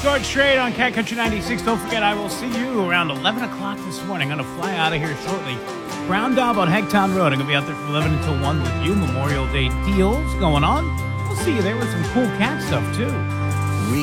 George Strait on Cat Country 96. Don't forget, I will see you around 11 o'clock this morning. I'm going to fly out of here shortly. Brown Daub on Hegtown Road. I'm going to be out there from 11 until 1 with you. Memorial Day deals going on. We'll see you there with some cool cat stuff, too.